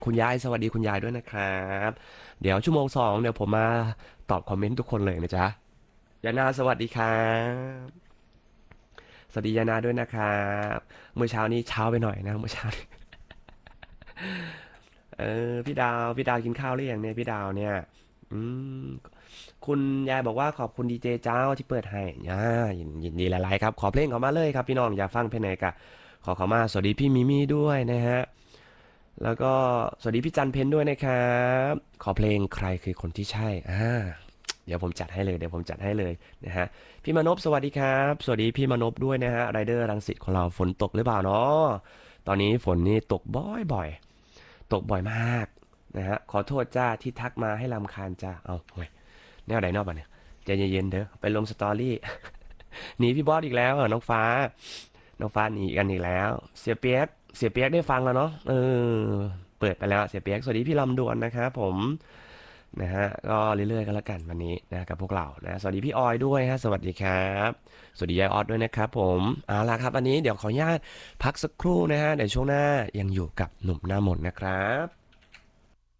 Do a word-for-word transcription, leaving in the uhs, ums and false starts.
คุณยายสวัสดีคุณยายด้วยนะครับเดี๋ยวชั่วโมงสองเดี๋ยวผมมาตอบคอมเมนต์ทุกคนเลยนะจ๊ะยานาสวัสดีครับสวัสดียานาด้วยนะครับเมื่อเช้านี้เช้าไปหน่อยนะเมื่อเช้านี้เออพี่ดาวพี่ดาวกินข้าวหรือยังเนี่ยพี่ดาวเนี่ยอืมคุณยายบอกว่าขอบคุณดีเจเจ้าที่เปิดให้อ่ายินยินดีหลายๆครับขอเพลงเขามาเลยครับพี่น้องอยากฟังเพลงไหนกะขอเขามาสวัสดีพี่มิมี่ด้วยนะฮะ แล้วก็สวัสดีพี่จันเพนด้วยนะครับขอเพลงใครคือคนที่ใช่อ่าเดี๋ยวผมจัดให้เลยเดี๋ยวผมจัดให้เลยนะฮะพี่มานพสวัสดีครับสวัสดีพี่มานพด้วยนะฮะไรเดอร์รังสิตของเราฝนตกหรือเปล่าเนาะตอนนี้ฝนนี่ตกบ่อยๆตกบ่อยมากนะฮะขอโทษจ้าที่ทักมาให้รำคาญจ้าเอาเฮ้ยแนวไหนนอกบ้านเนี่ยใจเย็นๆเด้อไปลงสตอรี่หนีพี่บอสอีกแล้วเหรอน้องฟ้าน้องฟ้าหนีกันอีกแล้วเสียเปียกเสียเปียกได้ฟังแล้วเนาะเออ เปิดไปแล้วเสียเปียกสวัสดีพี่ลำดวนนะครับผมนะฮะก็เรื่อยๆกันแล้วกันวันนี้นะกับพวกเรานะสวัสดีพี่ออยด้วยฮะสวัสดีครับสวัสดียายออดด้วยนะครับผมเอาล่ะครับอันนี้เดี๋ยวขออนุญาตพักสักครู่นะฮะเดี๋ยวช่วงหน้ายังอยู่กับหนุ่มหน้ามนต์นะครับ